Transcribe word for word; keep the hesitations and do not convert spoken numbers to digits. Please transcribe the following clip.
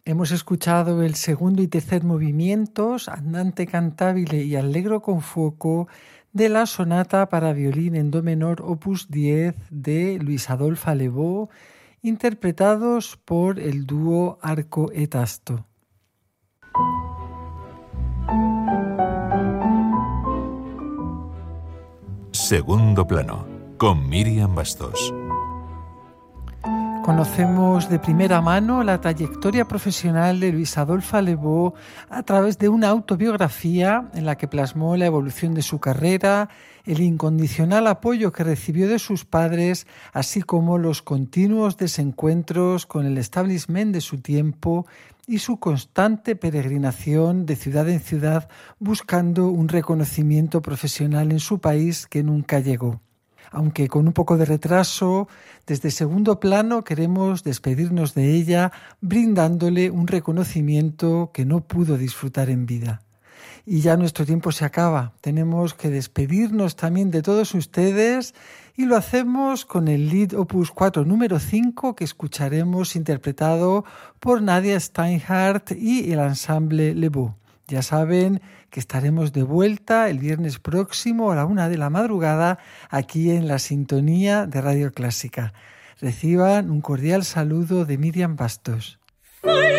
Hemos escuchado el segundo y tercer movimientos, andante cantabile y allegro con fuoco, de la sonata para violín en do menor opus diez de Luis Adolphe Allevaux, interpretados por el dúo Arco e Tasto. Segundo plano, con Miriam Bastos. Conocemos de primera mano la trayectoria profesional de Luis Adolphe Allevaux a través de una autobiografía en la que plasmó la evolución de su carrera, el incondicional apoyo que recibió de sus padres, así como los continuos desencuentros con el establishment de su tiempo y su constante peregrinación de ciudad en ciudad buscando un reconocimiento profesional en su país que nunca llegó. Aunque con un poco de retraso, desde segundo plano queremos despedirnos de ella brindándole un reconocimiento que no pudo disfrutar en vida. Y ya nuestro tiempo se acaba. Tenemos que despedirnos también de todos ustedes y lo hacemos con el Lied Opus cuatro número cinco que escucharemos interpretado por Nadia Steinhardt y el ensamble Le Beau. Ya saben que estaremos de vuelta el viernes próximo a la una de la madrugada aquí en la sintonía de Radio Clásica. Reciban un cordial saludo de Miriam Bastos.